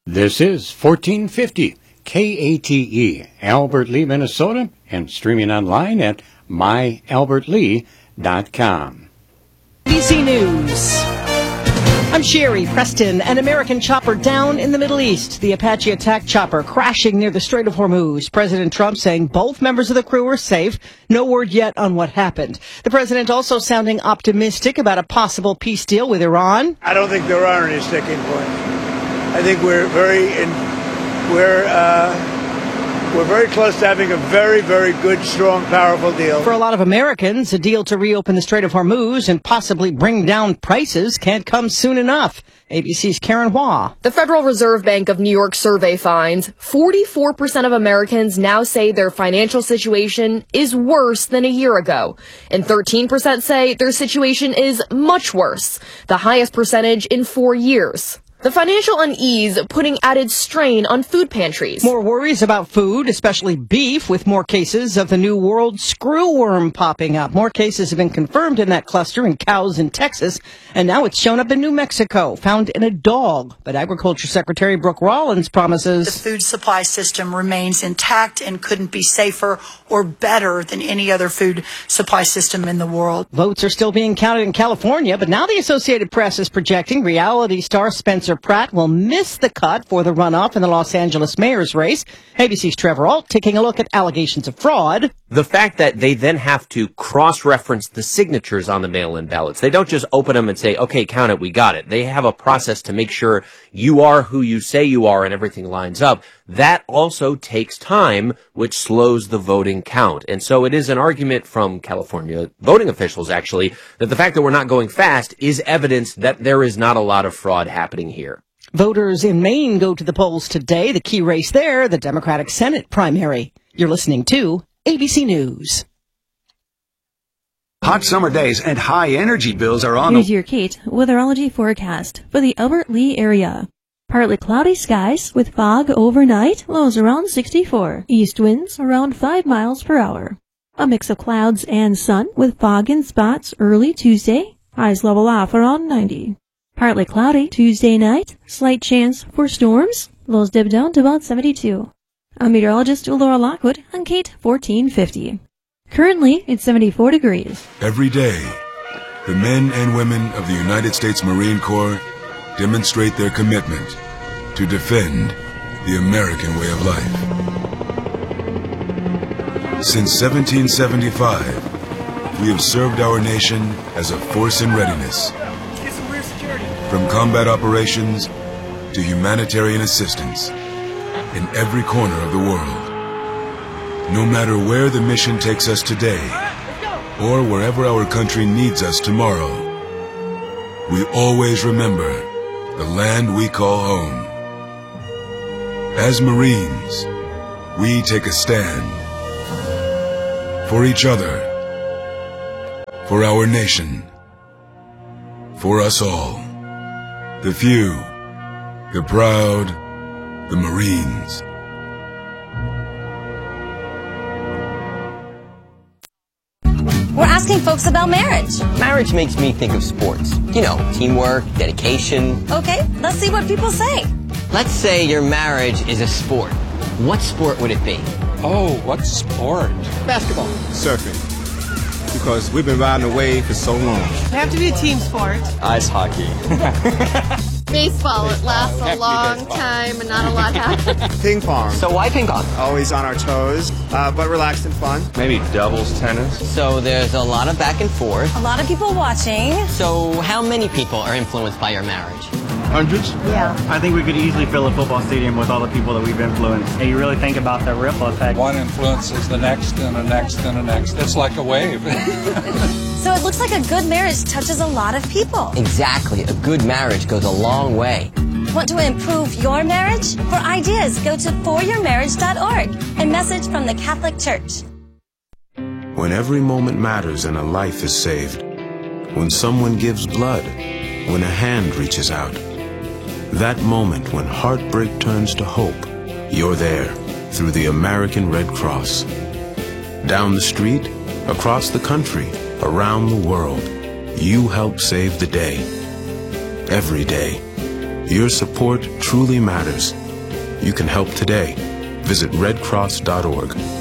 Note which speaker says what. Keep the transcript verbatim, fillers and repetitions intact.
Speaker 1: This is fourteen fifty K A T E, Albert Lea, Minnesota, and streaming online at my albert lee dot com.
Speaker 2: A B C News. I'm Sherry Preston. An American chopper down in the Middle East. The Apache attack chopper crashing near the Strait of Hormuz. President Trump saying both members of the crew were safe. No word yet on what happened. The president also sounding optimistic about a possible peace deal with Iran.
Speaker 3: I don't think there are any sticking points. I think we're very in, we're uh, we're very close to having a very, very good, strong, powerful deal.
Speaker 2: For a lot of Americans, a deal to reopen the Strait of Hormuz and possibly bring down prices can't come soon enough. A B C's Karen Hua.
Speaker 4: The Federal Reserve Bank of New York survey finds forty-four percent of Americans now say their financial situation is worse than a year ago, and thirteen percent say their situation is much worse, the highest percentage in four years. The financial unease putting added strain on food pantries.
Speaker 2: More worries about food, especially beef, with more cases of the new world screwworm popping up. More cases have been confirmed in that cluster in cows in Texas, and now it's shown up in New Mexico, found in a dog. But Agriculture Secretary Brooke Rollins promises
Speaker 5: the food supply system remains intact and couldn't be safer or better than any other food supply system in the world.
Speaker 2: Votes are still being counted in California, but now the Associated Press is projecting reality star Spencer Pratt will miss the cut for the runoff in the Los Angeles mayor's race. A B C's Trevor Ault taking a look at allegations of fraud.
Speaker 6: The fact that they then have to cross-reference the signatures on the mail-in ballots. They don't just open them and say, okay, count it, we got it. They have a process to make sure you are who you say you are and everything lines up. That also takes time, which slows the voting count. And so it is an argument from California voting officials, actually, that the fact that we're not going fast is evidence that there is not a lot of fraud happening here.
Speaker 2: Voters in Maine go to the polls today. The key race there, the Democratic Senate primary. You're listening to A B C News.
Speaker 7: Hot summer days and high energy bills are on.
Speaker 8: Here's your Kate weatherology forecast for the Albert Lea area. Partly cloudy skies with fog overnight, lows around sixty-four. East winds around five miles per hour. A mix of clouds and sun with fog in spots early Tuesday. Highs level off around ninety. Partly cloudy Tuesday night, slight chance for storms. Lows dip down to about seventy-two. I'm meteorologist Laura Lockwood on Kate fourteen fifty. Currently, it's seventy-four degrees.
Speaker 9: Every day, the men and women of the United States Marine Corps demonstrate their commitment to defend the American way of life. Since seventeen seventy-five, we have served our nation as a force in readiness. From combat operations to humanitarian assistance in every corner of the world. No matter where the mission takes us today or wherever our country needs us tomorrow, we always remember the land we call home. As Marines, we take a stand for each other, for our nation, for us all. The few, the proud, the Marines.
Speaker 10: We're asking folks about marriage.
Speaker 11: Marriage makes me think of sports. You know, teamwork, dedication.
Speaker 10: Okay, let's see what people say.
Speaker 11: Let's say your marriage is a sport. What sport would it be?
Speaker 12: Oh, what sport?
Speaker 13: Basketball. Surfing. Because we've been riding the wave for so long.
Speaker 14: It have to be a team sport.
Speaker 12: Ice hockey.
Speaker 15: Baseball. It lasts a long time and not a lot happens.
Speaker 13: Ping pong.
Speaker 11: So why ping pong?
Speaker 13: Always on our toes, uh, but relaxed and fun.
Speaker 12: Maybe doubles tennis.
Speaker 11: So there's a lot of back and forth.
Speaker 10: A lot of people watching.
Speaker 11: So how many people are influenced by your marriage?
Speaker 16: Hundreds?
Speaker 10: Yeah.
Speaker 16: I think we could easily fill a football stadium with all the people that we've influenced. And you really think about the ripple effect.
Speaker 17: One influences the next and the next and the next. It's like a wave.
Speaker 10: So it looks like a good marriage touches a lot of people.
Speaker 11: Exactly. A good marriage goes a long way.
Speaker 10: Want to improve your marriage? For ideas, go to for your marriage dot org. A message from the Catholic Church.
Speaker 18: When every moment matters and a life is saved, when someone gives blood, when a hand reaches out, that moment when heartbreak turns to hope, you're there through the American Red Cross. Down the street, across the country, around the world, you help save the day. Every day. Your support truly matters. You can help today. Visit red cross dot org.